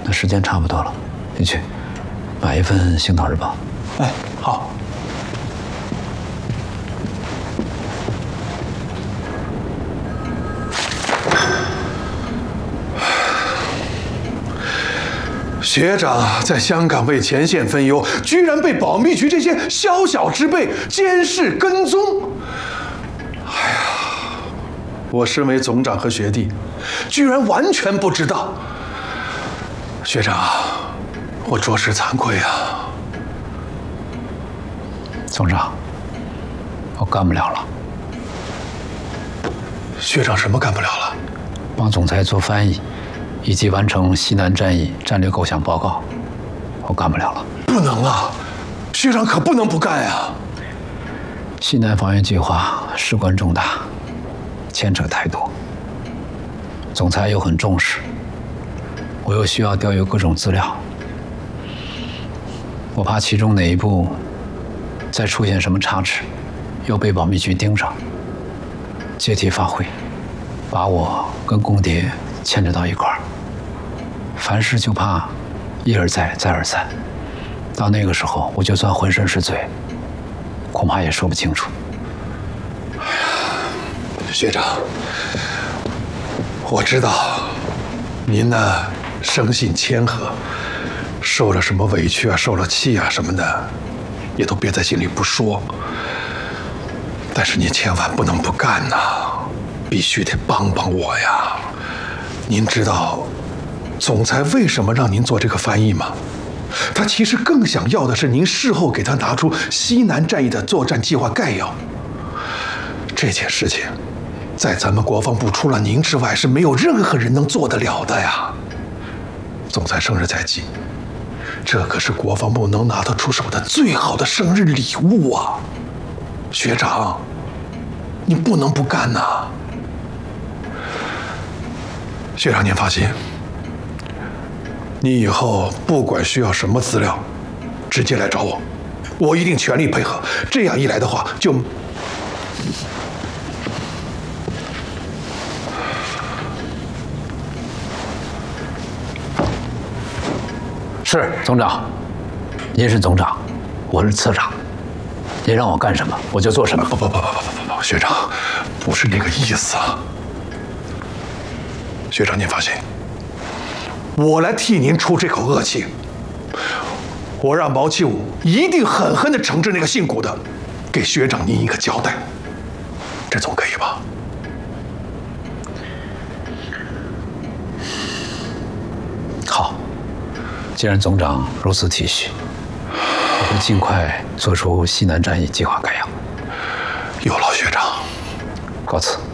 那时间差不多了，你去买一份《星岛日报》。 哎，好。学长在香港为前线分忧，居然被保密局这些宵小之辈监视跟踪。哎呀，我身为总长和学弟，居然完全不知道。学长，我着实惭愧啊。 总长，我干不了了。 学长什么干不了了？ 帮总裁做翻译，以及完成西南战役战略构想报告，我干不了了。 不能啊，学长可不能不干呀！ 西南防御计划事关重大，牵扯太多，总裁又很重视，我又需要调阅各种资料，我怕其中哪一步再出现什么差池，又被保密局盯上，借题发挥，把我跟共谍牵扯到一块儿。凡事就怕一而再，再而三，到那个时候，我就算浑身是罪，恐怕也说不清楚。 学长，我知道您呢生性谦和，受了什么委屈啊，受了气啊什么的，也都憋在心里不说。但是您千万不能不干呐，必须得帮帮我呀！您知道总裁为什么让您做这个翻译吗？他其实更想要的是您事后给他拿出西南战役的作战计划概要。这件事情，在咱们国防部除了您之外，是没有任何人能做得了的呀。总裁生日在即，这可是国防部能拿得出手的最好的生日礼物啊！学长，你不能不干呐！学长，您放心，你以后不管需要什么资料，直接来找我，我一定全力配合。这样一来的话， 是总长，您是总长，我是次长，您让我干什么我就做什么。 不，学长，不是那个意思啊。学长，您放心，我来替您出这口恶气。我让毛启武一定狠狠地惩治那个姓谷的，给学长您一个交代，这总可以吧？ 好，既然总长如此体恤，我会尽快做出西南战役计划概要。 有劳学长， 告辞。